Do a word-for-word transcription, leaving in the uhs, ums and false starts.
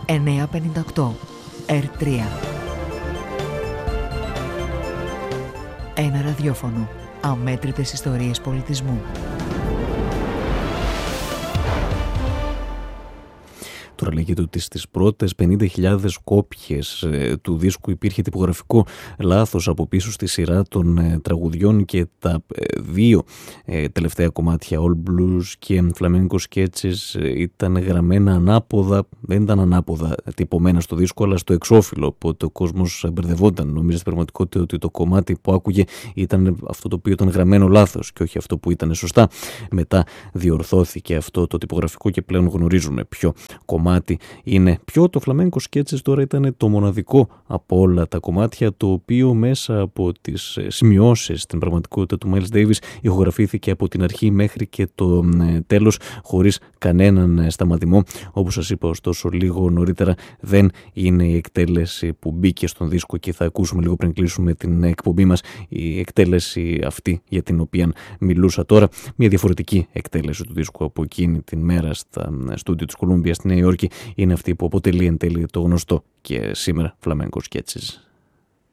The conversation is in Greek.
εννιακόσια πενήντα οκτώ ερ τρία. Ένα ραδιόφωνο. Αμέτρητες ιστορίες πολιτισμού. Τώρα λέγεται ότι στις πρώτες πενήντα χιλιάδες κόπιες ε, του δίσκου υπήρχε τυπογραφικό λάθος από πίσω στη σειρά των ε, τραγουδιών και τα ε, δύο ε, τελευταία κομμάτια, All Blues και Flamenco Sketches, ε, ήταν γραμμένα ανάποδα, δεν ήταν ανάποδα τυπωμένα στο δίσκο, αλλά στο εξώφυλλο, οπότε ο κόσμος μπερδευόταν. Νομίζει στην πραγματικότητα ότι το κομμάτι που άκουγε ήταν αυτό το οποίο ήταν γραμμένο λάθος και όχι αυτό που ήταν σωστά. Μετά διορθώθηκε αυτό το τυπογραφικό και πλέον γνωρίζουμε ποιο κομμάτι είναι ποιο. Το Flamenco Sketches τώρα ήταν το μοναδικό από όλα τα κομμάτια, το οποίο μέσα από τις σημειώσεις στην πραγματικότητα του Miles Davis ηχογραφήθηκε από την αρχή μέχρι και το τέλος χωρίς κανέναν σταματημό. Όπως σας είπα ωστόσο λίγο νωρίτερα, δεν είναι η εκτέλεση που μπήκε στον δίσκο και θα ακούσουμε λίγο πριν κλείσουμε την εκπομπή μας, η εκτέλεση αυτή για την οποία μιλούσα τώρα, μια διαφορετική εκτέλεση του δίσκου από εκείνη την μέρα στα στούντιο της Columbia στη Νέα Υόρκη, είναι αυτή που αποτελεί εν τέλει το γνωστό και σήμερα Flamenco Sketches.